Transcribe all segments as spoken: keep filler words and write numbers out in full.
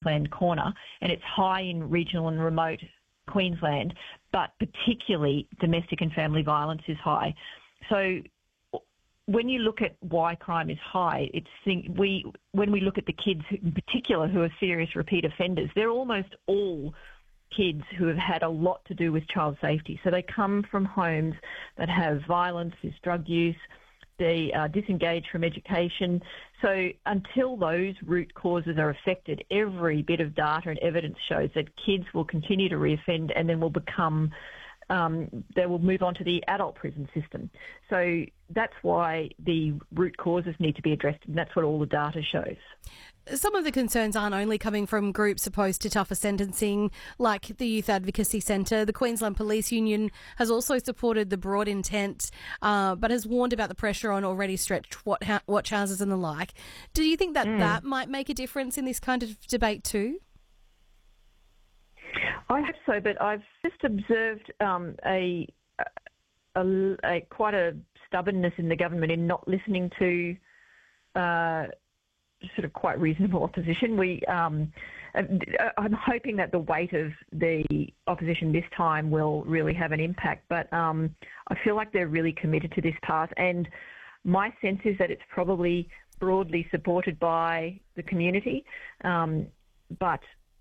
Southland corner, and it's high in regional and remote Queensland, but particularly domestic and family violence is high. So when you look at why crime is high, it's think we when we look at the kids in particular who are serious repeat offenders, they're almost all kids who have had a lot to do with child safety. So they come from homes that have violence, there's drug use, they are disengaged from education. So until those root causes are affected, every bit of data and evidence shows that kids will continue to reoffend and then will become, um, they will move on to the adult prison system. So that's why the root causes need to be addressed, and that's what all the data shows. Some of the concerns aren't only coming from groups opposed to tougher sentencing, like the Youth Advocacy Centre. The Queensland Police Union has also supported the broad intent, uh, but has warned about the pressure on already stretched watch houses and the like. Do you think that mm. that might make a difference in this kind of debate too? I hope so, but I've just observed um, a, a, a quite a stubbornness in the government in not listening to uh, sort of quite reasonable opposition. We, um, I'm hoping that the weight of the opposition this time will really have an impact, but um, I feel like they're really committed to this path, and my sense is that it's probably broadly supported by the community, um, but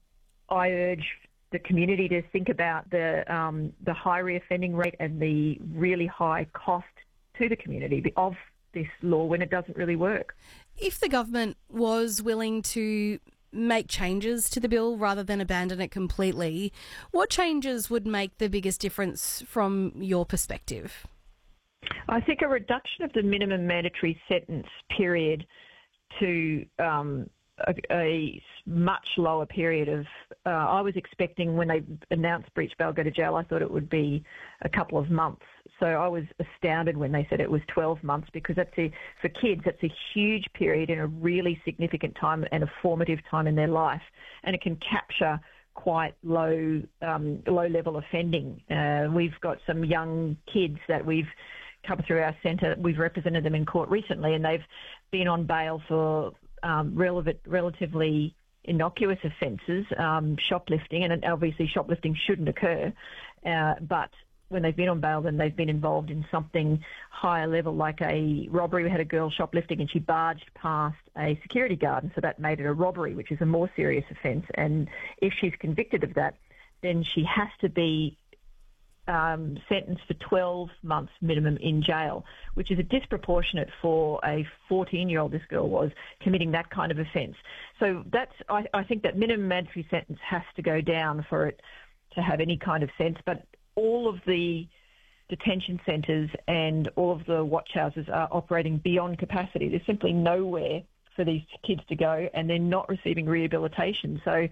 I urge the community to think about the um, the high reoffending rate and the really high cost to the community of this law when it doesn't really work. If the government was willing to make changes to the bill rather than abandon it completely, what changes would make the biggest difference from your perspective? I think a reduction of the minimum mandatory sentence period to um, a, a much lower period of, uh, I was expecting when they announced breach bail go to jail, I thought it would be a couple of months. So I was astounded when they said it was twelve months, because that's a, for kids, that's a huge period and a really significant time and a formative time in their life. And it can capture quite low, um, low level offending. Uh, we've got some young kids that we've come through our centre. We've represented them in court recently, and they've been on bail for um, relevant, relatively innocuous offences, um, shoplifting, and obviously shoplifting shouldn't occur, uh, but when they've been on bail, then they've been involved in something higher level, like a robbery. We had a girl shoplifting and she barged past a security guard, and so that made it a robbery, which is a more serious offence. And if she's convicted of that, then she has to be um, sentenced for twelve months minimum in jail, which is a disproportionate for a fourteen-year-old, this girl was, committing that kind of offence. So that's, I, I think that minimum mandatory sentence has to go down for it to have any kind of sense, but all of the detention centres and all of the watch houses are operating beyond capacity. There's simply nowhere for these kids to go, and they're not receiving rehabilitation. So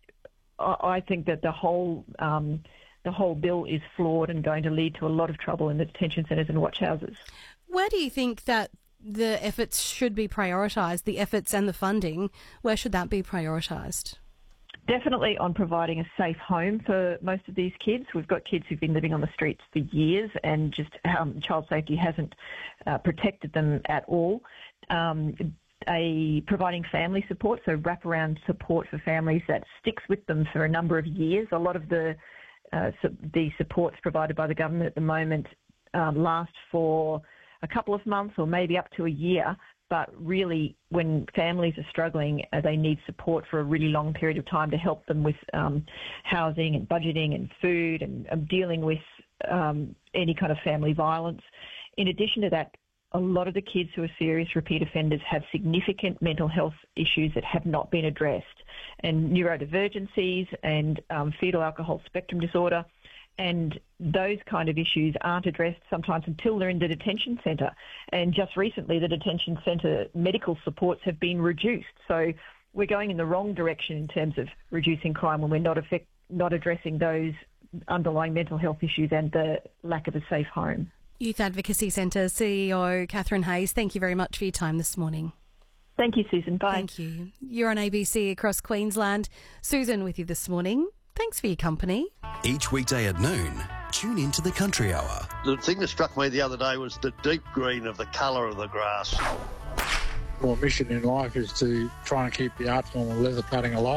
I think that the whole um, the whole bill is flawed and going to lead to a lot of trouble in the detention centres and watch houses. Where do you think that the efforts should be prioritised, the efforts and the funding? Where should that be prioritised? Definitely on providing a safe home for most of these kids. We've got kids who've been living on the streets for years, and just um, child safety hasn't uh, protected them at all. Um, a providing family support, so wraparound support for families that sticks with them for a number of years. A lot of the uh, su- the supports provided by the government at the moment um, last for a couple of months or maybe up to a year. But really, when families are struggling, uh, they need support for a really long period of time to help them with um, housing and budgeting and food and um, dealing with um, any kind of family violence. In addition to that, a lot of the kids who are serious repeat offenders have significant mental health issues that have not been addressed, and neurodivergencies and um, fetal alcohol spectrum disorder. And those kind of issues aren't addressed sometimes until they're in the detention centre. And just recently, the detention centre medical supports have been reduced. So we're going in the wrong direction in terms of reducing crime when we're not affect, not addressing those underlying mental health issues and the lack of a safe home. Youth Advocacy Centre C E O Catherine Hayes, thank you very much for your time this morning. Thank you, Susan. Bye. Thank you. You're on A B C across Queensland. Susan with you this morning. Thanks for your company. Each weekday at noon, tune into the Country Hour. The thing that struck me the other day was the deep green of the colour of the grass. My mission in life is to try and keep the art form of leather cutting alive.